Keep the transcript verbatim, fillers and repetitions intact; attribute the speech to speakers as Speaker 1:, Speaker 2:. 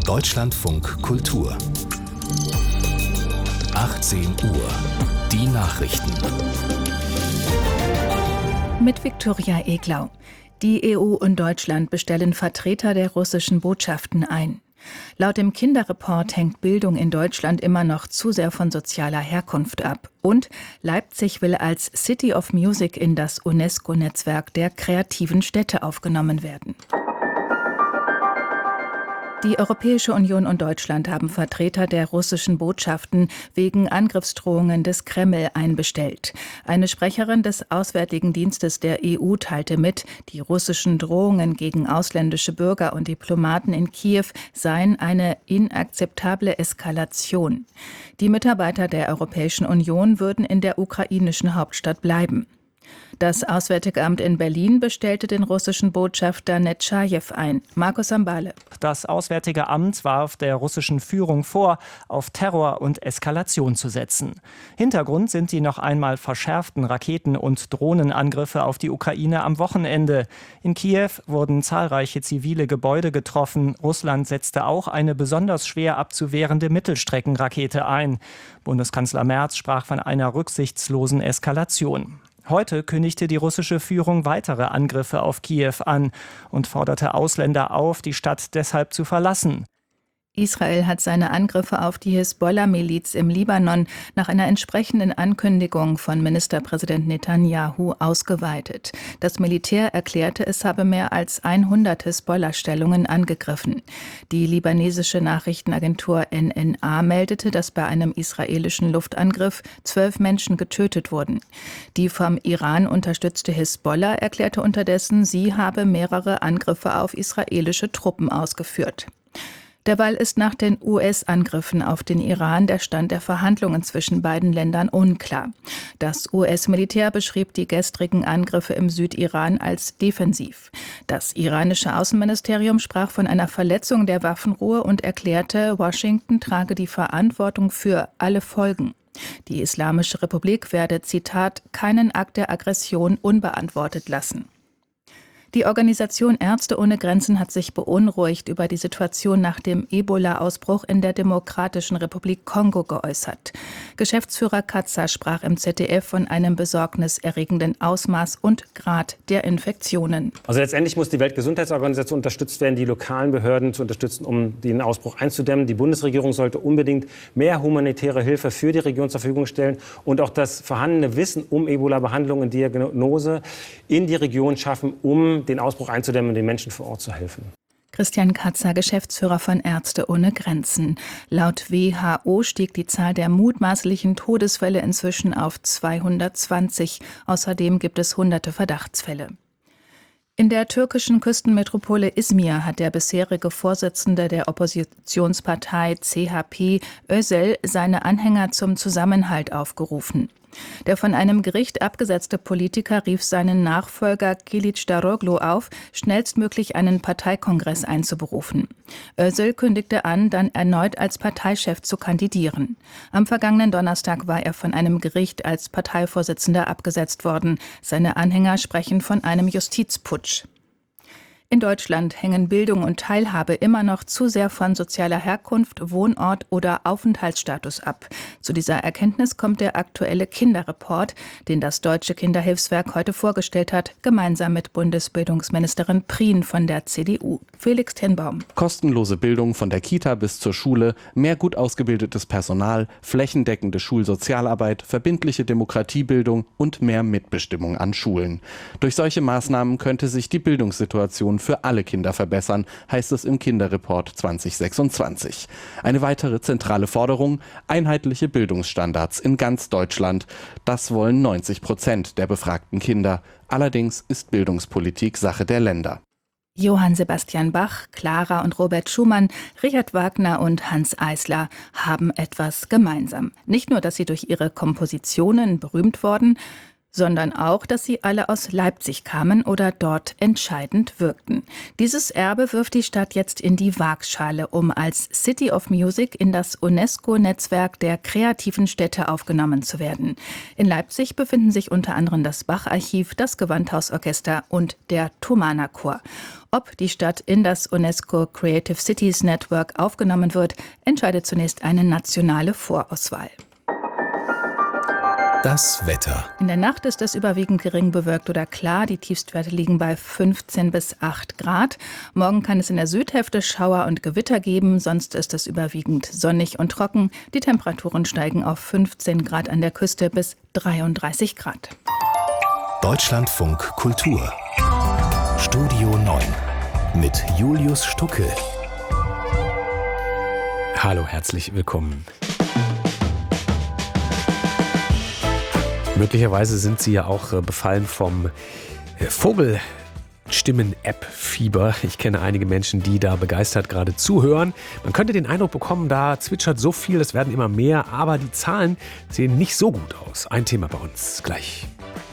Speaker 1: Deutschlandfunk Kultur. achtzehn Uhr. Die Nachrichten.
Speaker 2: Mit Viktoria Eglau. Die E U und Deutschland bestellen Vertreter der russischen Botschaften ein. Laut dem Kinderreport hängt Bildung in Deutschland immer noch zu sehr von sozialer Herkunft ab. Und Leipzig will als City of Music in das UNESCO-Netzwerk der kreativen Städte aufgenommen werden. Die Europäische Union und Deutschland haben Vertreter der russischen Botschaften wegen Angriffsdrohungen des Kreml einbestellt. Eine Sprecherin des Auswärtigen Dienstes der E U teilte mit, die russischen Drohungen gegen ausländische Bürger und Diplomaten in Kiew seien eine inakzeptable Eskalation. Die Mitarbeiter der Europäischen Union würden in der ukrainischen Hauptstadt bleiben. Das Auswärtige Amt in Berlin bestellte den russischen Botschafter Netschajew ein. Markus Sambale.
Speaker 3: Das Auswärtige Amt warf der russischen Führung vor, auf Terror und Eskalation zu setzen. Hintergrund sind die noch einmal verschärften Raketen- und Drohnenangriffe auf die Ukraine am Wochenende. In Kiew wurden zahlreiche zivile Gebäude getroffen. Russland setzte auch eine besonders schwer abzuwehrende Mittelstreckenrakete ein. Bundeskanzler Merz sprach von einer rücksichtslosen Eskalation. Heute kündigte die russische Führung weitere Angriffe auf Kiew an und forderte Ausländer auf, die Stadt deshalb zu verlassen.
Speaker 2: Israel hat seine Angriffe auf die Hisbollah-Miliz im Libanon nach einer entsprechenden Ankündigung von Ministerpräsident Netanyahu ausgeweitet. Das Militär erklärte, es habe mehr als hundert Hisbollah-Stellungen angegriffen. Die libanesische Nachrichtenagentur N N A meldete, dass bei einem israelischen Luftangriff zwölf Menschen getötet wurden. Die vom Iran unterstützte Hisbollah erklärte unterdessen, sie habe mehrere Angriffe auf israelische Truppen ausgeführt. Derweil ist nach den U S-Angriffen auf den Iran der Stand der Verhandlungen zwischen beiden Ländern unklar. Das U S-Militär beschrieb die gestrigen Angriffe im Südiran als defensiv. Das iranische Außenministerium sprach von einer Verletzung der Waffenruhe und erklärte, Washington trage die Verantwortung für alle Folgen. Die Islamische Republik werde, Zitat, keinen Akt der Aggression unbeantwortet lassen. Die Organisation Ärzte ohne Grenzen hat sich beunruhigt über die Situation nach dem Ebola-Ausbruch in der Demokratischen Republik Kongo geäußert. Geschäftsführer Katzer sprach im Z D F von einem besorgniserregenden Ausmaß und Grad der Infektionen.
Speaker 4: Also letztendlich muss die Weltgesundheitsorganisation unterstützt werden, die lokalen Behörden zu unterstützen, um den Ausbruch einzudämmen. Die Bundesregierung sollte unbedingt mehr humanitäre Hilfe für die Region zur Verfügung stellen und auch das vorhandene Wissen um Ebola-Behandlung und Diagnose in die Region schaffen, um den Ausbruch einzudämmen und den Menschen vor Ort zu helfen.
Speaker 2: Christian Katzer, Geschäftsführer von Ärzte ohne Grenzen. Laut W H O stieg die Zahl der mutmaßlichen Todesfälle inzwischen auf zweihundertzwanzig. Außerdem gibt es hunderte Verdachtsfälle. In der türkischen Küstenmetropole Izmir hat der bisherige Vorsitzende der Oppositionspartei C H P, Özel, seine Anhänger zum Zusammenhalt aufgerufen. Der von einem Gericht abgesetzte Politiker rief seinen Nachfolger Kılıçdaroğlu auf, schnellstmöglich einen Parteikongress einzuberufen. Özel kündigte an, dann erneut als Parteichef zu kandidieren. Am vergangenen Donnerstag war er von einem Gericht als Parteivorsitzender abgesetzt worden. Seine Anhänger sprechen von einem Justizputsch. In Deutschland hängen Bildung und Teilhabe immer noch zu sehr von sozialer Herkunft, Wohnort oder Aufenthaltsstatus ab. Zu dieser Erkenntnis kommt der aktuelle Kinderreport, den das Deutsche Kinderhilfswerk heute vorgestellt hat, gemeinsam mit Bundesbildungsministerin Prien von der C D U. Felix Tenbaum.
Speaker 5: Kostenlose Bildung von der Kita bis zur Schule, mehr gut ausgebildetes Personal, flächendeckende Schulsozialarbeit, verbindliche Demokratiebildung und mehr Mitbestimmung an Schulen. Durch solche Maßnahmen könnte sich die Bildungssituation für alle Kinder verbessern, heißt es im Kinderreport zwanzig sechsundzwanzig. Eine weitere zentrale Forderung: einheitliche Bildungsstandards in ganz Deutschland. Das wollen neunzig Prozent der befragten Kinder. Allerdings ist Bildungspolitik Sache der Länder.
Speaker 2: Johann Sebastian Bach, Clara und Robert Schumann, Richard Wagner und Hanns Eisler haben etwas gemeinsam. Nicht nur, dass sie durch ihre Kompositionen berühmt wurden, sondern auch, dass sie alle aus Leipzig kamen oder dort entscheidend wirkten. Dieses Erbe wirft die Stadt jetzt in die Waagschale, um als City of Music in das UNESCO-Netzwerk der kreativen Städte aufgenommen zu werden. In Leipzig befinden sich unter anderem das Bach-Archiv, das Gewandhausorchester und der Thomanerchor. Ob die Stadt in das UNESCO Creative Cities Network aufgenommen wird, entscheidet zunächst eine nationale Vorauswahl.
Speaker 1: Das Wetter.
Speaker 2: In der Nacht ist es überwiegend gering bewölkt oder klar. Die Tiefstwerte liegen bei fünfzehn bis acht Grad. Morgen kann es in der Südhälfte Schauer und Gewitter geben. Sonst ist es überwiegend sonnig und trocken. Die Temperaturen steigen auf fünfzehn Grad an der Küste bis dreiunddreißig Grad.
Speaker 1: Deutschlandfunk Kultur. Studio neun mit Julius Stucke.
Speaker 6: Hallo, herzlich willkommen. Möglicherweise sind Sie ja auch befallen vom Vogelstimmen-App-Fieber. Ich kenne einige Menschen, die da begeistert gerade zuhören. Man könnte den Eindruck bekommen, da zwitschert so viel, es werden immer mehr, aber die Zahlen sehen nicht so gut aus. Ein Thema bei uns gleich.